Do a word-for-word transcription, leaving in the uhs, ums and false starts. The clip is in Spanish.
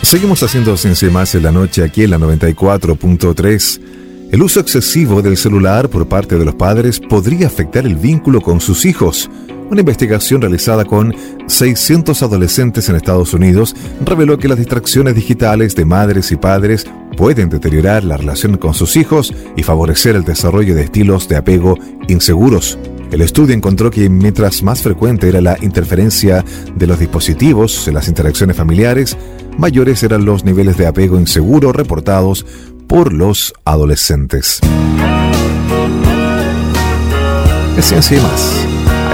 Seguimos haciendo Ciencia y Más en la noche aquí en la noventa y cuatro punto tres. El uso excesivo del celular por parte de los padres podría afectar el vínculo con sus hijos. Una investigación realizada con seiscientos adolescentes en Estados Unidos reveló que las distracciones digitales de madres y padres pueden deteriorar la relación con sus hijos y favorecer el desarrollo de estilos de apego inseguros. El estudio encontró que mientras más frecuente era la interferencia de los dispositivos en las interacciones familiares, mayores eran los niveles de apego inseguro reportados por los adolescentes. Es Ciencia y Más.